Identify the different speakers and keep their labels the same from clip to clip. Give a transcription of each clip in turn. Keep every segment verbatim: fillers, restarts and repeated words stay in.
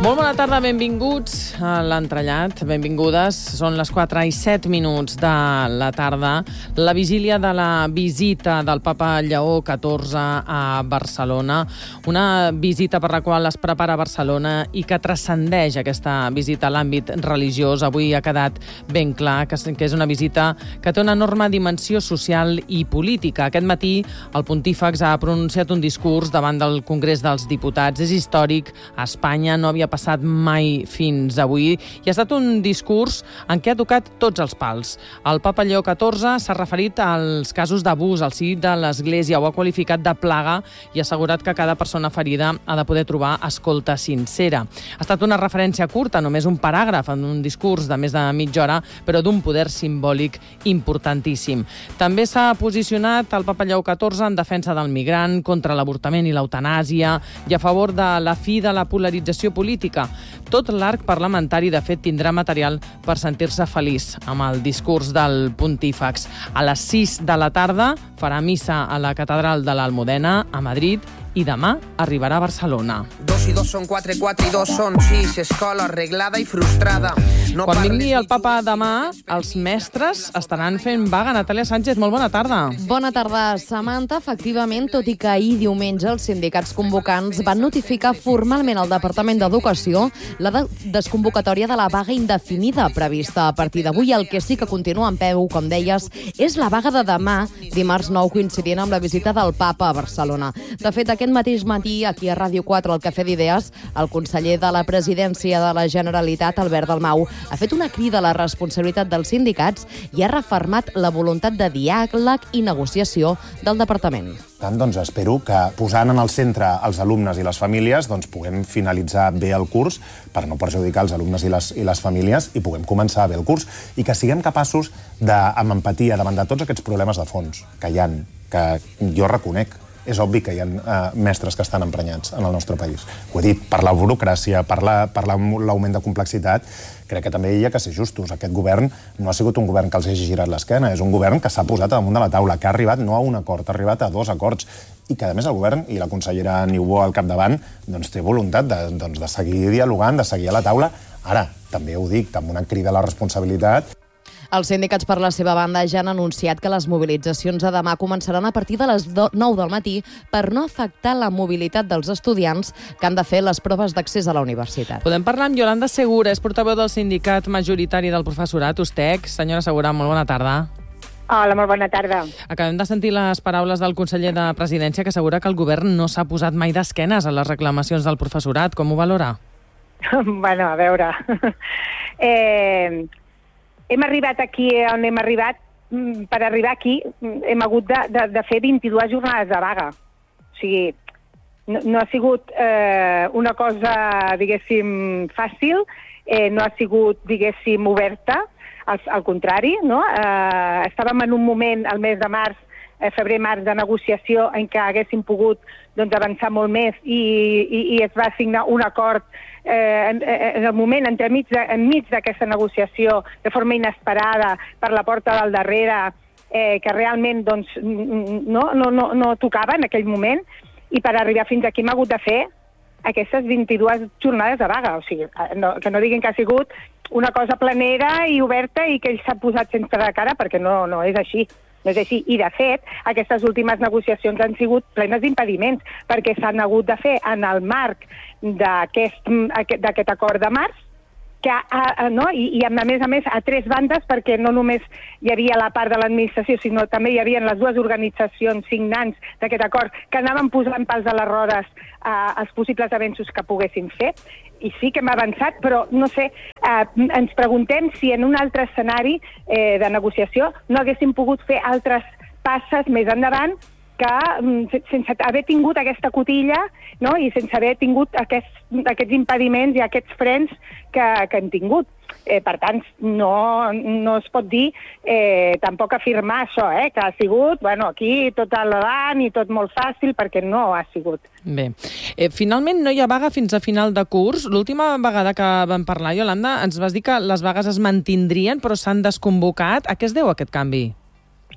Speaker 1: Molt bona tarda, benvinguts a l'Entrellat, benvingudes. Són les quatre i set minuts de la tarda. La vigília de la visita del papa Lleó catorze a Barcelona. Una visita per la qual es prepara a Barcelona i que transcendeix aquesta visita a l'àmbit religiós. Avui ha quedat ben clar que és una visita que té una enorme dimensió social i política. Aquest matí el pontífex ha pronunciat un discurs davant del Congrés dels Diputats. És històric, a Espanya no havia passat mai fins avui i ha estat un discurs en què ha tocat tots els pals. El papa Lleó catorze s'ha referit als casos d'abús al si de l'Església, ho ha qualificat de plaga i ha assegurat que cada persona ferida ha de poder trobar escolta sincera. Ha estat una referència curta, només un paràgraf en un discurs de més de mitja hora, però d'un poder simbòlic importantíssim. També s'ha posicionat el papa Lleó catorze en defensa del migrant, contra l'avortament i l'eutanàsia i a favor de la fi de la polarització política. Tot l'arc parlamentari, de fet, tindrà material per sentir-se feliç amb el discurs del pontífex. A les sis de la tarda farà missa a la catedral de l'Almudena, a Madrid, i demà arribarà a Barcelona.
Speaker 2: Dos i dos són quatre, quatre i dos són sis, escola arreglada i frustrada. No
Speaker 1: Quan vingui el papa demà, els mestres estaran fent vaga. Natàlia Sánchez, molt bona tarda.
Speaker 3: Bona tarda, Samantha. Efectivament, tot i que ahir diumenge els sindicats convocants van notificar formalment al Departament d'Educació la de desconvocatòria de la vaga indefinida prevista a partir d'avui. El que sí que continua en peu, com deies, és la vaga de demà, dimarts nou, coincidint amb la visita del papa a Barcelona. De fet, aquest mateix matí, aquí a Ràdio quatre, al Cafè d'Idees, el conseller de la Presidència de la Generalitat, Albert Dalmau, ha fet una crida a la responsabilitat dels sindicats i ha refermat la voluntat de diàleg i negociació del departament.
Speaker 4: Tant, doncs, espero que posant en el centre els alumnes i les famílies doncs, puguem finalitzar bé el curs per no perjudicar els alumnes i les, i les famílies i puguem començar bé el curs i que siguem capaços, de, amb empatia, davant de tots aquests problemes de fons que hi ha, que jo reconec. És obvi que hi ha uh, mestres que estan emprenyats en el nostre país. Ho he dit, per la burocràcia, per l'augment de complexitat, crec que també hi ha que ser justos. Aquest govern no ha sigut un govern que els hagi girat l'esquena, és un govern que s'ha posat damunt de la taula, que ha arribat no a un acord, ha arribat a dos acords, i que, a més, el govern i la consellera Niubó al capdavant doncs, té voluntat de, doncs, de seguir dialogant, de seguir a la taula. Ara, també ho dic, amb una crida a la responsabilitat.
Speaker 3: Els sindicats, per la seva banda, ja han anunciat que les mobilitzacions de demà començaran a partir de les nou del matí per no afectar la mobilitat dels estudiants que han de fer les proves d'accés a la universitat.
Speaker 1: Podem parlar amb Yolanda Segura, és portaveu del sindicat majoritari del professorat, U S T E C. Senyora Segura, molt bona tarda.
Speaker 5: Hola, molt bona tarda. Acabem
Speaker 1: de sentir les paraules del conseller de Presidència que assegura que el govern no s'ha posat mai d'esquenes a les reclamacions del professorat. Com ho valora?
Speaker 5: Bueno, a veure... eh... Hem arribat aquí on hem arribat, per arribar aquí hem hagut de, de, de fer vint-i-dues jornades de vaga. O sigui, no, no ha sigut eh, una cosa, diguéssim, fàcil, eh, no ha sigut, diguéssim, oberta, al, al contrari, no? Eh, estàvem en un moment, al mes de març, eh, febrer-març, de negociació en què haguéssim pogut doncs, avançar molt més i, i, i es va signar un acord eh, en, en el moment, entremig de, enmig d'aquesta negociació, de forma inesperada, per la porta del darrere, eh, que realment doncs, no, no, no, no tocava en aquell moment, i per arribar fins aquí hem hagut de fer aquestes vint-i-dues jornades de vaga. O sigui, no, que no diguin que ha sigut una cosa planera i oberta i que ell s'ha posat sense de cara, perquè no, no és així. No és així. I, de fet, aquestes últimes negociacions han sigut plenes d'impediments, perquè s'han hagut de fer en el marc d'aquest d'aquest acord de març, que, a, no? I, i a més a més a tres bandes, perquè no només hi havia la part de l'administració, sinó també hi havia les dues organitzacions signants d'aquest acord que anaven posant pals a les rodes eh, als possibles avenços que poguessin fer. I sí que hem avançat, però no sé, eh, ens preguntem si en un altre escenari eh, de negociació no haguéssim pogut fer altres passes més endavant que sense haver tingut aquesta cotilla, no? I sense haver tingut aquests, aquests impediments i aquests frens que, que hem tingut. Eh, per tant, no, no es pot dir, eh, tampoc afirmar això, eh, que ha sigut, bueno, aquí tot al davant i tot molt fàcil, perquè no ha sigut.
Speaker 1: Bé, eh, finalment no hi ha vaga fins a final de curs. L'última vegada que vam parlar, Yolanda, ens vas dir que les vagues es mantindrien, però s'han desconvocat. A què es deu aquest canvi?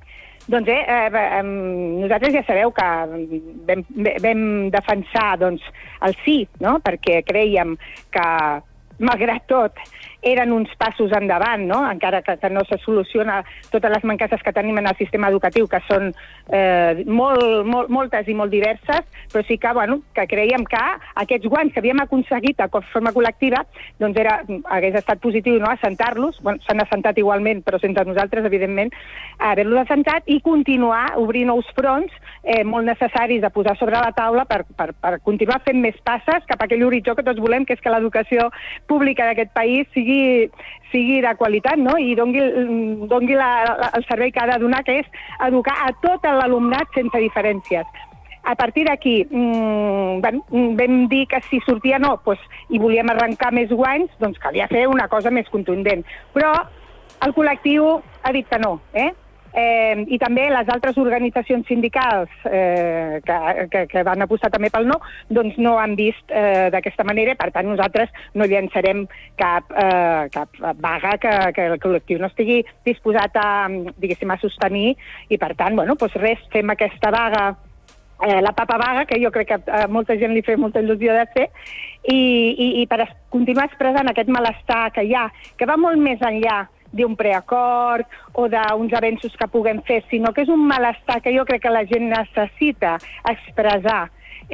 Speaker 5: Doncs eh, eh, nosaltres ja sabeu que vam, vam defensar doncs, el sí, no? Perquè creiem que, malgrat tot, eren uns passos endavant, no? Encara que, que no se soluciona totes les mancances que tenim en el sistema educatiu, que són eh, molt, molt, moltes i molt diverses, però sí que, bueno, que creiem que aquests guanys que havíem aconseguit de forma col·lectiva doncs era, hagués estat positiu, no?, assentar-los, bueno, s'han assentat igualment, però sense nosaltres, evidentment, haver-los assentat i continuar obrint nous fronts eh, molt necessaris de posar sobre la taula per, per, per continuar fent més passes cap a aquell horitzó que tots volem, que és que l'educació pública d'aquest país sigui sigui de qualitat, no? I dongui, dongui la, la, el servei que ha de donar, que és educar a tot l'alumnat sense diferències. A partir d'aquí, mmm, vam, vam dir que si sortia no, doncs, i volíem arrencar més guanys, doncs calia fer una cosa més contundent. Però el col·lectiu ha dit que no, eh? Eh, i també les altres organitzacions sindicals eh, que, que, que van apostar també pel no, doncs no han vist eh, d'aquesta manera, per tant nosaltres no llançarem cap, eh, cap vaga que, que el col·lectiu no estigui disposat a, diguéssim, a sostenir, i per tant, bueno, doncs res, fem aquesta vaga, eh, la papa vaga, que jo crec que a molta gent li fa molta il·lusió de fer, i, i, i per continuar expressant aquest malestar que hi ha, que va molt més enllà d'un preacord o d'uns avenços que puguem fer, sinó que és un malestar que jo crec que la gent necessita expressar,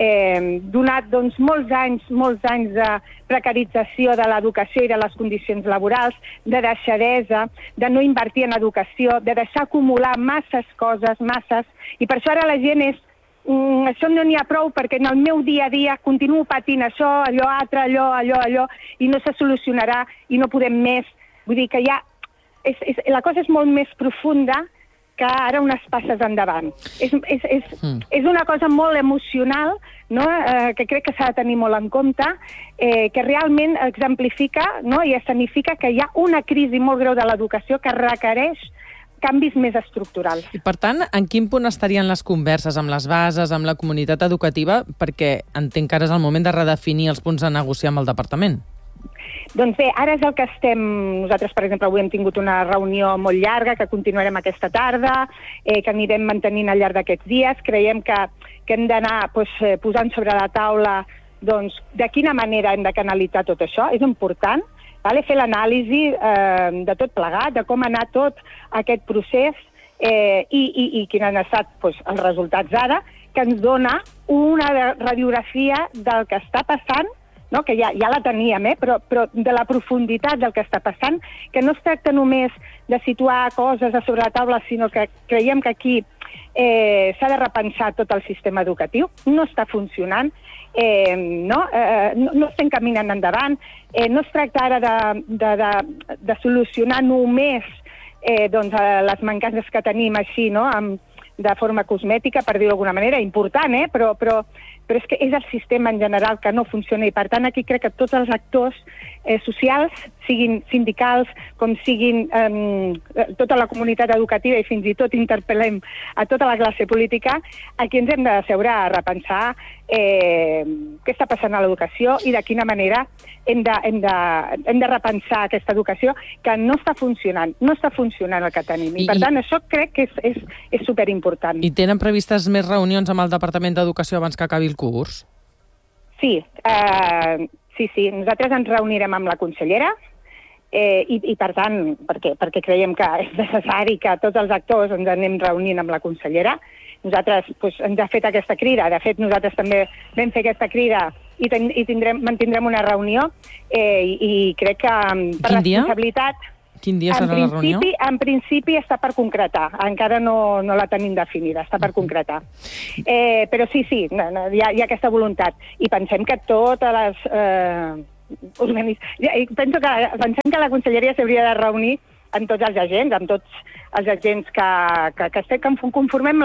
Speaker 5: eh, donat doncs, molts anys, molts anys de precarització de l'educació i de les condicions laborals, de deixadesa, de no invertir en educació, de deixar acumular masses coses, masses, i per això ara la gent és Mm, això no n'hi ha prou perquè en el meu dia a dia continuo patint això, allò altre, allò, allò, allò, i no se solucionarà i no podem més. Vull dir que ja és, és, la cosa és molt més profunda que ara unes passes endavant. És, és, és, mm. és una cosa molt emocional, no? eh, que crec que s'ha de tenir molt en compte, eh, que realment exemplifica, no? I escenifica que hi ha una crisi molt greu de l'educació que requereix canvis més estructurals.
Speaker 1: I, per tant, en quin punt estarien les converses amb les bases, amb la comunitat educativa, perquè entenc que ara és el moment de redefinir els punts a negociar amb el departament?
Speaker 5: Doncs bé, ara és el que estem... Nosaltres, per exemple, avui hem tingut una reunió molt llarga, que continuarem aquesta tarda, eh, que anirem mantenint al llarg d'aquests dies. Creiem que, que hem d'anar pues, eh, posant sobre la taula doncs, de quina manera hem de canalitzar tot això. És important, vale? Fer l'anàlisi eh, de tot plegat, de com ha anat tot aquest procés eh, i, i, i quins han estat pues, els resultats ara, que ens dona una radiografia del que està passant, no? Que ja, ja la teníem, eh? però, però de la profunditat del que està passant, que no es tracta només de situar coses a sobre la taula, sinó que creiem que aquí eh, s'ha de repensar tot el sistema educatiu, no està funcionant, eh, no? Eh, no, no estem caminant endavant, eh, no es tracta ara de, de, de, de solucionar només eh, doncs, les mancances que tenim així, no? Amb, de forma cosmètica, per dir-ho d'alguna manera, important, eh? però, però, però és que és el sistema en general que no funciona, i per tant aquí crec que tots els actors eh, socials, siguin sindicals, com siguin eh, tota la comunitat educativa, i fins i tot interpel·lem a tota la classe política, aquí ens hem de seure a repensar eh, què està passant a l'educació i de quina manera hem de, hem, de, hem de repensar aquesta educació que no està funcionant, no està funcionant el que tenim. I, I per tant, això crec que és, és, és superimportant.
Speaker 1: I tenen previstes més reunions amb el Departament d'Educació abans que acabi el curs?
Speaker 5: Sí, eh, sí, sí. Nosaltres ens reunirem amb la consellera eh, i, i, per tant, perquè, perquè creiem que és necessari que tots els actors ens anem reunint amb la consellera. Nosaltres doncs, ens ha fet aquesta crida. De fet, nosaltres també vam fer aquesta crida i, ten, i tindrem, mantindrem una reunió eh, i, i crec que per
Speaker 1: Quin dia?
Speaker 5: responsabilitat...
Speaker 1: Quin dia serà la reunió?
Speaker 5: En principi està per concretar. Encara no, no la tenim definida, està per concretar. Eh, però sí, sí, no, no, hi, ha, hi ha aquesta voluntat. I pensem que totes les... Eh, organiz... Penso que, pensem que la conselleria s'hauria de reunir amb tots els agents, amb tots els agents que, que, que, estem, que conformem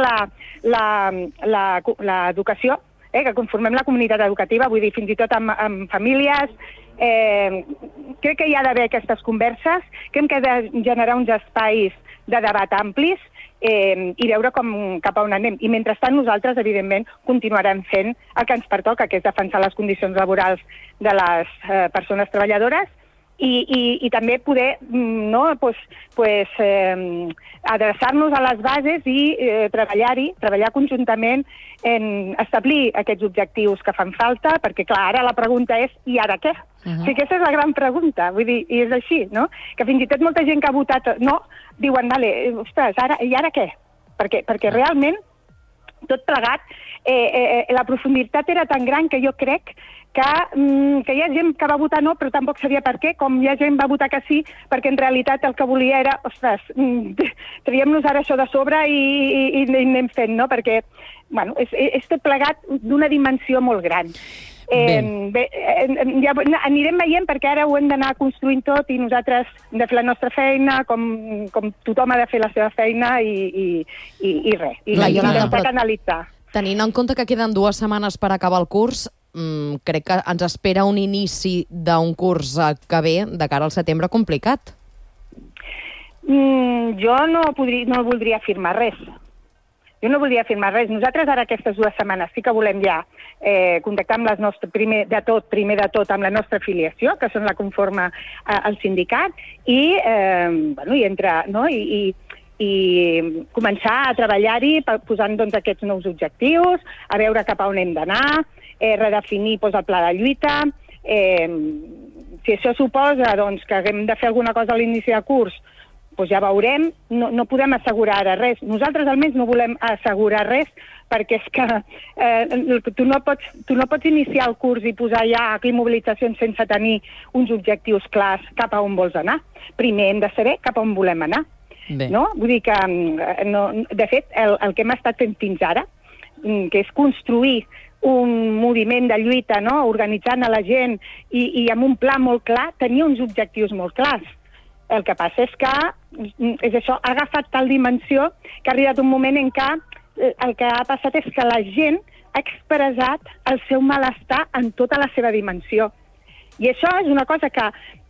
Speaker 5: l'educació, eh, que conformem la comunitat educativa, vull dir, fins i tot amb, amb famílies. Eh, crec que hi ha d'haver aquestes converses, crec que hem de generar uns espais de debat amplis eh, i veure com, cap a on anem. I mentrestant nosaltres, evidentment, continuarem fent el que ens pertoca, que és defensar les condicions laborals de les eh, persones treballadores i, i, i també poder no, pues, pues, eh, adreçar-nos a les bases i eh, treballar-hi, treballar conjuntament en establir aquests objectius que fan falta, perquè, clar, ara la pregunta és i ara què? Uh-huh. O sigui, aquesta és la gran pregunta, vull dir, i és així, no? Que fins i tot molta gent que ha votat no, diuen, vale, ostres, ara, i ara què? Perquè, perquè realment, tot plegat, eh, eh, la profunditat era tan gran que jo crec que, mm, que hi ha gent que va votar no, però tampoc sabia per què, com hi ha gent que va votar que sí, perquè en realitat el que volia era, ostres, mm, traiem-nos ara això de sobre i, i, i anem fent, no? Perquè, bueno, és, és tot plegat d'una dimensió molt gran. Eh, bé, eh, ja anirem veient perquè ara ho hem d'anar construint tot i nosaltres hem de fer la nostra feina, com, com tothom ha de fer la seva feina i, i, i, i res. I
Speaker 3: la Iolanda,
Speaker 5: intentar canalitzar.
Speaker 3: Tenint en compte que queden dues setmanes per acabar el curs, mmm, crec que ens espera un inici d'un curs que ve de cara al setembre complicat.
Speaker 5: Mm, jo no, podria, no voldria afirmar res. Jo no voldria afirmar res. Nosaltres ara aquestes dues setmanes sí que volem ja eh, contactar amb les nostres, primer de tot, primer de tot amb la nostra afiliació, que són la conforma eh, al sindicat, i, eh, bueno, i, entre, no? I, i, i començar a treballar-hi posant doncs, aquests nous objectius, a veure cap a on hem d'anar, eh, redefinir doncs, el pla de lluita. Eh, si això suposa doncs, que haguem de fer alguna cosa a l'inici de curs, doncs ja veurem, no, no podem assegurar ara res. Nosaltres almenys no volem assegurar res perquè és que eh, tu, no pots, tu no pots iniciar el curs i posar ja aquí mobilitzacions sense tenir uns objectius clars cap a on vols anar. Primer hem de saber cap a on volem anar. No? Vull dir que, no, de fet, el, el que hem estat fent fins ara, que és construir un moviment de lluita, no? Organitzant a la gent i, i amb un pla molt clar, tenia uns objectius molt clars. El que passa és que és això, ha agafat tal dimensió que ha arribat un moment en què el que ha passat és que la gent ha expressat el seu malestar en tota la seva dimensió. I això és una cosa que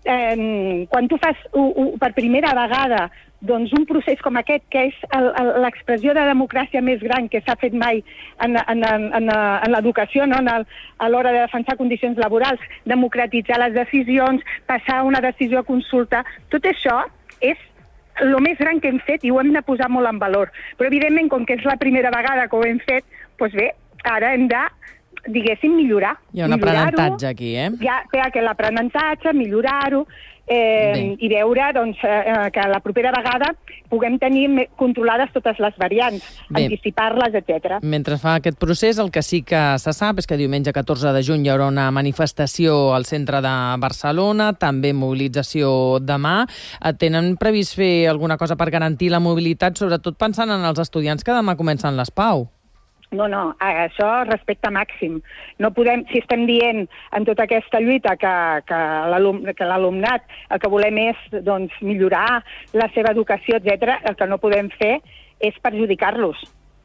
Speaker 5: eh, quan tu fas uh, uh, per primera vegada doncs un procés com aquest, que és l'expressió de democràcia més gran que s'ha fet mai en, en, en, en, en l'educació, no? En el, a l'hora de defensar condicions laborals, democratitzar les decisions, passar una decisió a consulta, tot això és el més gran que hem fet i ho hem de posar molt en valor. Però, evidentment, com que és la primera vegada que ho hem fet, doncs bé, ara hem de, diguéssim, millorar.
Speaker 1: Hi ha un aprenentatge aquí, eh?
Speaker 5: Hi ha, hi ha aquest aprenentatge, millorar-ho, eh, i veure doncs, eh, que la propera vegada puguem tenir controlades totes les variants, Bé. anticipar-les, etcètera.
Speaker 1: Mentre fa aquest procés, el que sí que se sap és que diumenge catorze de juny hi haurà una manifestació al centre de Barcelona, també mobilització demà. Tenen previst fer alguna cosa per garantir la mobilitat, sobretot pensant en els estudiants que demà comencen l'S P A U?
Speaker 5: No, no, això respecte màxim. No podem, si estem dient en tota aquesta lluita que, que l'alumnat el que volem és doncs, millorar la seva educació, etcètera, el que no podem fer és perjudicar-los.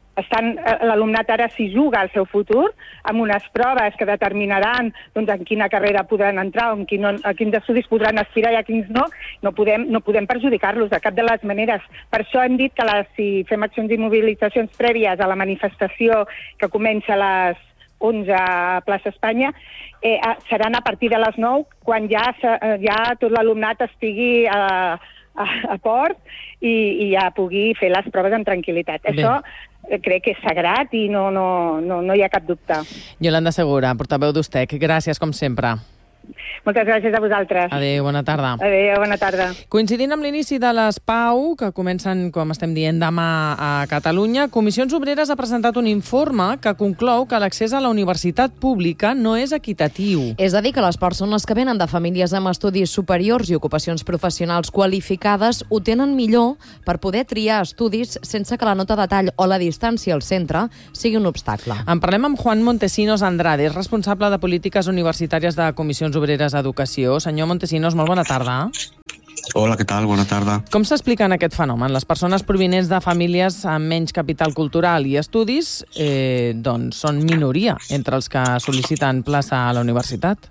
Speaker 5: L'alumnat ara s'hi juga el seu futur amb unes proves que determinaran doncs, en quina carrera podran entrar, en quin, a quins estudis podran aspirar i a quins no. No podem, no podem perjudicar-los de cap de les maneres. Per això hem dit que la, si fem accions i mobilitzacions prèvies a la manifestació que comença a les onze a plaça Espanya, eh, seran a partir de les nou, quan ja, ja tot l'alumnat estigui a, a, a port i, i ja pugui fer les proves amb tranquil·litat. Bé. Això crec que és sagrat i no, no, no, no hi ha cap dubte.
Speaker 1: Yolanda Segura, portaveu d'Ustec, gràcies com sempre.
Speaker 5: Moltes gràcies a vosaltres.
Speaker 1: Adéu, bona tarda.
Speaker 5: Adéu, bona tarda.
Speaker 1: Coincidint amb l'inici de l'S P A U, que comencen, com estem dient, demà a Catalunya, Comissions Obreres ha presentat un informe que conclou que l'accés a la universitat pública no és equitatiu.
Speaker 3: És a dir, que les persones que venen de famílies amb estudis superiors i ocupacions professionals qualificades ho tenen millor per poder triar estudis sense que la nota de tall o la distància al centre sigui un obstacle.
Speaker 1: En parlem amb Juan Montesinos Andrade, responsable de polítiques universitàries de Comissions Obreres d'Educació. Senyor Montesinos, molt bona tarda.
Speaker 6: Hola, què tal? Bona tarda.
Speaker 1: Com s'explica en aquest fenomen? Les persones provinents de famílies amb menys capital cultural i estudis eh, doncs són minoria entre els que sol·liciten plaça a la universitat?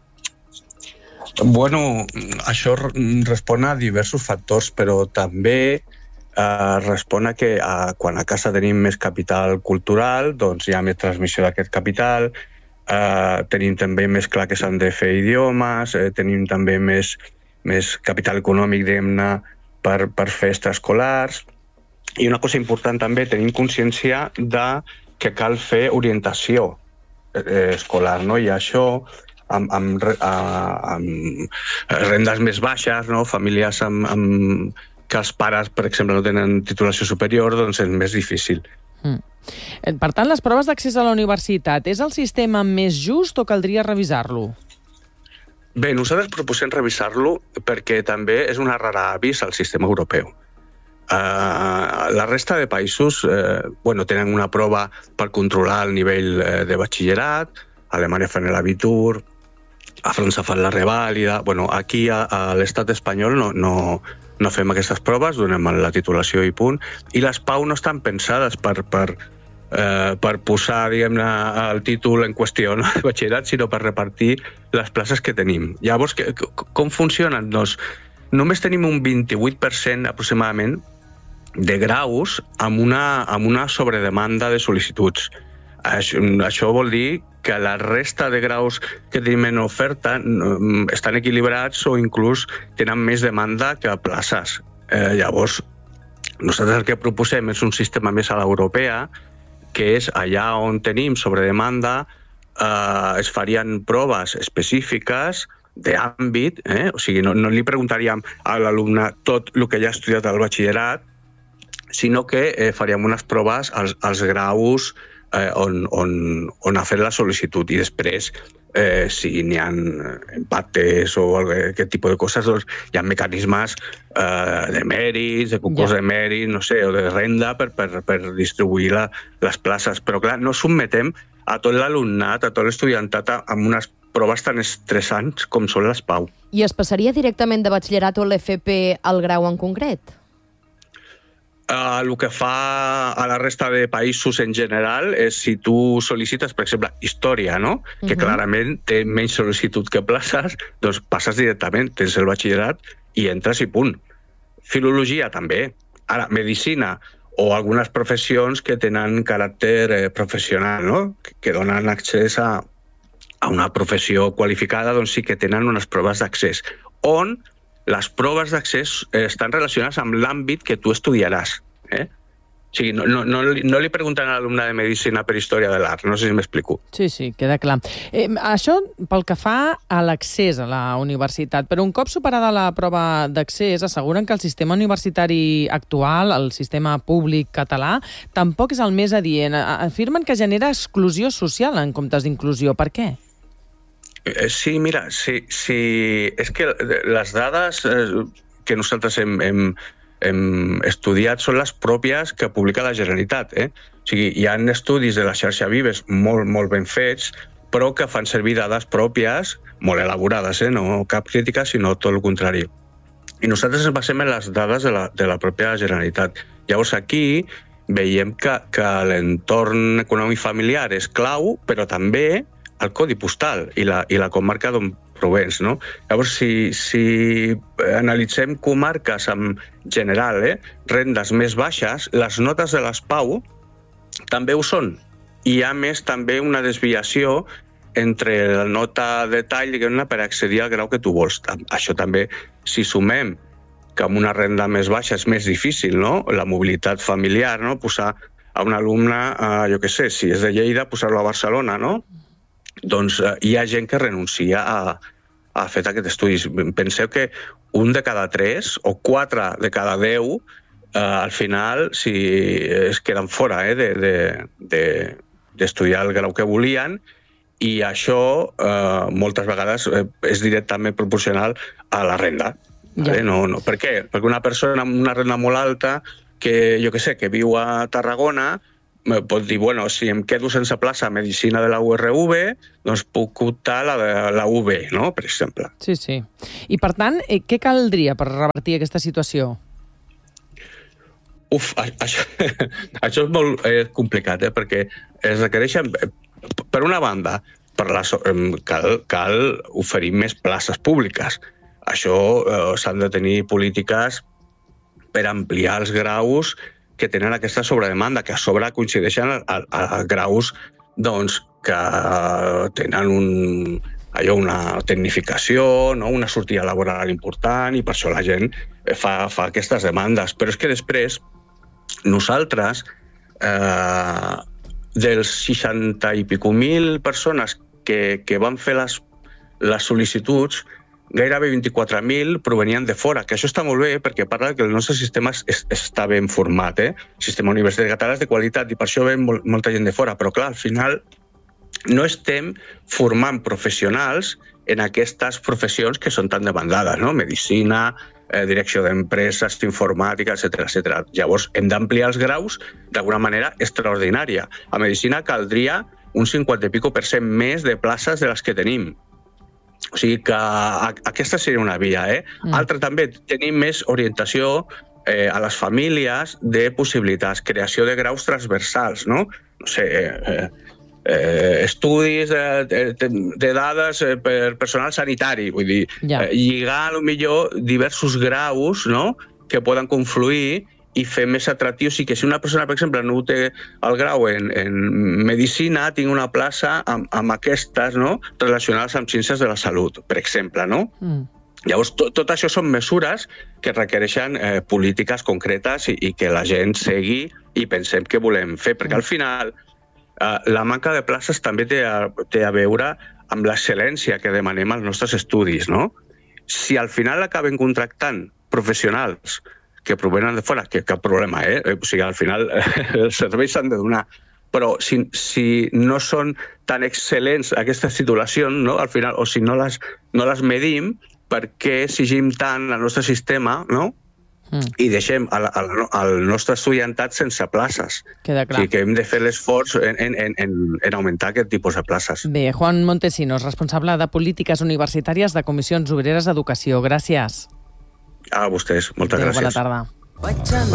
Speaker 6: Bueno, això respon a diversos factors, però també eh, respon a que a, quan a casa tenim més capital cultural, doncs hi ha més transmissió d'aquest capital. Uh, tenim també més clar que s'han de fer idiomes, eh, tenim també més, més capital econòmic, diguem-ne, per, per fer extraescolars. I una cosa important també, tenim consciència de que cal fer orientació eh, escolar, no? I això amb, amb, amb rendes més baixes, no? Famílies amb, amb que els pares, per exemple, no tenen titulació superior, doncs és més difícil.
Speaker 1: Mm. Per tant, les proves d'accés a la universitat, és el sistema més just o caldria revisar-lo?
Speaker 6: Bé, nosaltres proposem revisar-lo perquè també és una rara avis al sistema europeu. Uh, la resta de països uh, bueno, tenen una prova per controlar el nivell uh, de batxillerat, a Alemanya fan l'Abitur, a França fan la revàlida. Bueno, aquí a, a l'estat espanyol no, no, no fem aquestes proves, donem la titulació i punt, i les P A U no estan pensades per, per, eh, per posar, diguem-ne, el títol en qüestió, no? de batxillerat, sinó per repartir les places que tenim. Llavors, que, com funcionen? Doncs només tenim un vint-i-vuit per cent aproximadament de graus amb una, amb una sobredemanda de sol·licituds. Això, això vol dir que la resta de graus que tenim en oferta estan equilibrats o inclús tenen més demanda que places. Eh, llavors, nosaltres el que proposem és un sistema més a l'europea, que és allà on tenim sobredemanda, eh, es farien proves específiques d'àmbit, eh? O sigui, no, no li preguntaríem a l'alumne tot el que ja ha estudiat al batxillerat, sinó que eh, faríem unes proves als, als graus eh, on, on, on ha fet la sol·licitud i després, eh, si n'hi ha empates o aquest tipus de coses, doncs hi ha mecanismes eh, de mèrits, de concurs ja. de mèrits, no sé, o de renda per, per, per distribuir la, les places. Però clar, no sotmetem a tot l'alumnat, a tot l'estudiantat amb unes proves tan estressants com són les P A U.
Speaker 3: I es passaria directament de batxillerat o l'F P al grau en concret?
Speaker 6: Uh, el que fa a la resta de països en general és si tu sol·licites, per exemple, història, no? Uh-huh. Que clarament té menys sol·licitud que places, doncs passes directament, tens el batxillerat i entres i punt. Filologia també. Ara, medicina o algunes professions que tenen caràcter eh, professional, no? Que, que donen accés a, a una professió qualificada, doncs sí que tenen unes proves d'accés. On les proves d'accés estan relacionades amb l'àmbit que tu estudiaràs. Eh? O sigui, no, no, no, no li pregunten a l'alumne de medicina per història de l'art, no sé si m'explico.
Speaker 1: Sí, sí, queda clar. Eh, això pel que fa a l'accés a la universitat, però un cop superada la prova d'accés, asseguren que el sistema universitari actual, el sistema públic català, tampoc és el més adient. Afirmen que genera exclusió social en comptes d'inclusió. Per què?
Speaker 6: Sí, mira, sí, sí, és que les dades que nosaltres hem, hem, hem estudiat són les pròpies que publica la Generalitat. Eh? O sigui, hi ha estudis de la xarxa Vives molt, molt ben fets, però que fan servir dades pròpies, molt elaborades, eh? No cap crítica, sinó tot el contrari. I nosaltres ens basem en les dades de la, de la pròpia Generalitat. Llavors aquí veiem que, que l'entorn econòmic familiar és clau, però també el codi postal i la, i la comarca d'on provens, no? Llavors, si, si analitzem comarques en general, eh, rendes més baixes, les notes de les P A U també ho són. I hi ha més també una desviació entre la nota de tall, diguem-ne, per accedir al grau que tu vols. Això també, si sumem que amb una renda més baixa és més difícil, no? La mobilitat familiar, no? Posar a un alumne, eh, jo què sé, si és de Lleida, posar-lo a Barcelona, no? Doncs eh, hi ha gent que renuncia a, a fer aquest estudi. Penseu que un de cada tres o quatre de cada deu eh, al final si es queden fora eh, de, de, de, d'estudiar el grau que volien, i això eh, moltes vegades eh, és directament proporcional a la renda. Ja. Vale? No, no. Per què? Perquè una persona amb una renda molt alta que, jo què sé, que viu a Tarragona pot dir, bueno, si em quedo sense plaça a Medicina de la U R V, doncs puc optar a la de la U B, no?, per exemple.
Speaker 1: Sí, sí. I, per tant, eh, què caldria per revertir aquesta situació?
Speaker 6: Uf, això, això és molt eh, complicat, eh, perquè es requereixen, per una banda, per la, cal, cal oferir més places públiques. Això eh, s'han de tenir polítiques per ampliar els graus que tenen aquesta sobredemanda, que a sobre coincideixen a, a, a graus doncs, que tenen un allò, una tecnificació, no? Una sortida laboral important, i per això la gent fa, fa aquestes demandes. Però és que després nosaltres, eh, dels seixanta i pico mil persones que, que van fer les, les sol·licituds, gairebé vint-i-quatre mil provenien de fora, que això està molt bé perquè parla que el nostre sistema es, està ben format, eh? El sistema universitari català és de qualitat i per això ve molt, molta gent de fora, però clar, al final no estem formant professionals en aquestes professions que són tan demandades, no? Medicina, eh, direcció d'empreses, informàtica, etcètera, etcètera. Llavors, hem d'ampliar els graus d'alguna manera extraordinària. A medicina caldria un cinquanta i pico per cent més de places de les que tenim. O sigui que aquesta seria una via, eh? Mm. Altra també, tenim més orientació eh, a les famílies de possibilitats, creació de graus transversals, no? No sé, eh, eh, estudis de, de, de dades per personal sanitari, vull dir, ja. eh, lligar millor diversos graus, no?, que poden confluir i fer més atractius, i que si una persona, per exemple, no té el grau en, en medicina, tingui una plaça amb, amb aquestes, no?, relacionades amb ciències de la salut, per exemple, no? Mm. Llavors, tot, tot això són mesures que requereixen eh, polítiques concretes i, i que la gent segui i pensem què volem fer, perquè al final eh, la manca de places també té a, té a veure amb l'excel·lència que demanem als nostres estudis, no? Si al final acaben contractant professionals que provenen de fora, que cap problema, eh? O sigui, al final els serveis s'han de donar. Però si, si no són tan excel·lents aquestes titulacions, no?, al final, o si no les, no les medim, per què exigim tant el nostre sistema, no?, mm. i deixem el, el, el nostre estudiantat sense places.
Speaker 1: Queda clar.
Speaker 6: O sigui que hem de fer l'esforç en, en, en, en augmentar aquest tipus de places.
Speaker 1: Bé, Juan Montesinos, responsable de Polítiques Universitàries de Comissions Obreres d'Educació. Gràcies.
Speaker 6: A vostès, moltes
Speaker 1: Adéu,
Speaker 6: gràcies.
Speaker 1: Bona tarda.